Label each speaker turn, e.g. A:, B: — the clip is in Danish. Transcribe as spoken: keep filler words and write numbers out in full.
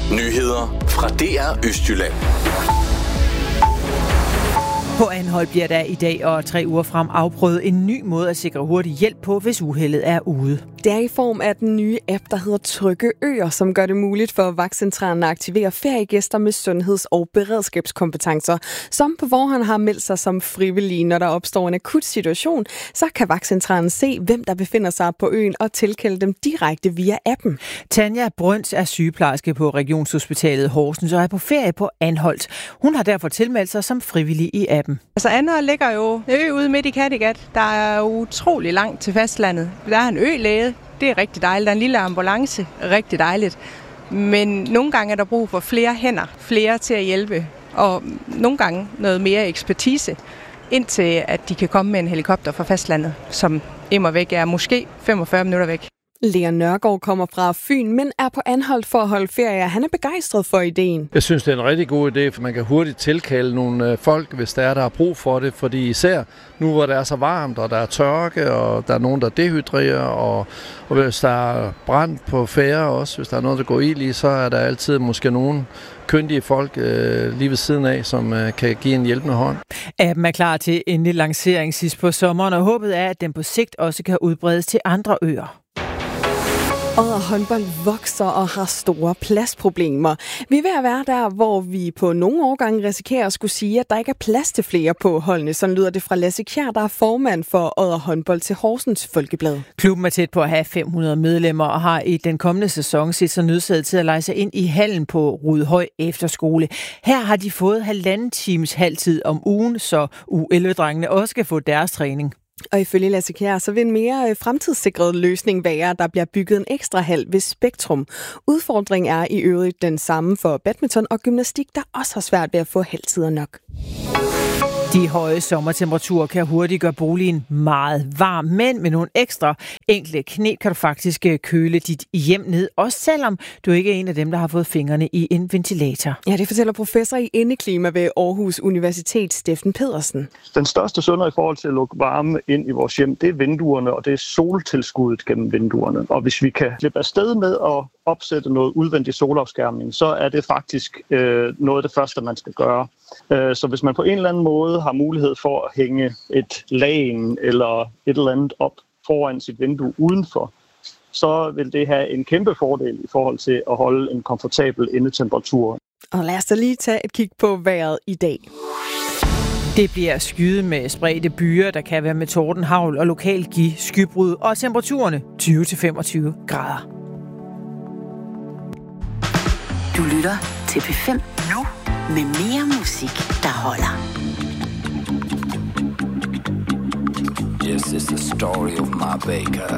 A: Nyheder fra D R Østjylland.
B: På Anholt bliver der i dag og tre uger frem afprøvet en ny måde at sikre hurtig hjælp på, hvis uheldet er ude.
C: Det er i form af den nye app, der hedder Trygge Øer, som gør det muligt for vagtcentralen at aktivere feriegæster med sundheds- og beredskabskompetencer, som på forhånd har meldt sig som frivillige. Når der opstår en akut situation, så kan vagtcentralen se, hvem der befinder sig på øen og tilkalde dem direkte via appen.
B: Tanja Brøns er sygeplejerske på Regionshospitalet Horsens og er på ferie på Anholt. Hun har derfor tilmeldt sig som frivillig i appen.
D: Altså Anholt ligger jo en ø ude midt i Kattegat. Der er utrolig langt til fastlandet. Der er en ølæge. Det er rigtig dejligt. Der er en lille ambulance. Rigtig dejligt. Men nogle gange er der brug for flere hænder. Flere til at hjælpe. Og nogle gange noget mere ekspertise. Indtil at de kan komme med en helikopter fra fastlandet, som immer væk er måske femogfyrre minutter væk.
C: Lea Nørgaard kommer fra Fyn, men er på Anholt for at holde ferie. Han er begejstret for ideen.
E: Jeg synes, det er en rigtig god idé, for man kan hurtigt tilkalde nogle folk, hvis der er, der har brug for det. Fordi især nu, hvor det er så varmt, og der er tørke, og der er nogen, der dehydrerer, og, og hvis der er brand på færre også, hvis der er noget, der går ild i, så er der altid måske nogen kyndige folk øh, lige ved siden af, som øh, kan give en hjælpende hånd.
B: Appen er klar til en lancering sidst på sommeren, og håbet er, at den på sigt også kan udbredes til andre øer.
C: Odder håndbold vokser og har store pladsproblemer. Vi er ved at være der, hvor vi på nogle årgange risikerer at skulle sige, at der ikke er plads til flere på holdene. Sådan lyder det fra Lasse Kjær, der er formand for Odder håndbold til Horsens Folkeblad.
B: Klubben er tæt på at have fem hundrede medlemmer og har i den kommende sæson set sig nødsaget til at lege sig ind i hallen på Rudhøj Efterskole. Her har de fået halvanden times halvtid om ugen, så U elleve-drengene også skal få deres træning.
C: Og ifølge Lasse Kjær, så vil en mere fremtidssikret løsning være, at der bliver bygget en ekstra hal ved Spektrum. Udfordringen er i øvrigt den samme for badminton og gymnastik, der også har svært ved at få halvtider nok.
B: De høje sommertemperaturer kan hurtigt gøre boligen meget varm, men med nogle ekstra enkle knep kan du faktisk køle dit hjem ned, også selvom du ikke er en af dem, der har fået fingrene i en ventilator.
C: Ja, det fortæller professor i indeklima ved Aarhus Universitet, Steffen Pedersen.
F: Den største synder i forhold til at lukke varme ind i vores hjem, det er vinduerne, og det er soltilskuddet gennem vinduerne. Og hvis vi kan slippe afsted med at opsætte noget udvendig solafskærmning, så er det faktisk øh, noget af det første, man skal gøre. Øh, så hvis man på en eller anden måde har mulighed for at hænge et lagen eller et eller andet op foran sit vindue udenfor, så vil det have en kæmpe fordel i forhold til at holde en komfortabel indetemperatur.
C: Og lad os da lige tage et kig på vejret i dag.
B: Det bliver skyet med spredte byer, der kan være med torden, hagl og lokalt give skybrud, og temperaturerne tyve til femogtyve grader.
G: Du lytter til P fem nu med mere musik, der holder.
H: Yes, it's the story of my baker.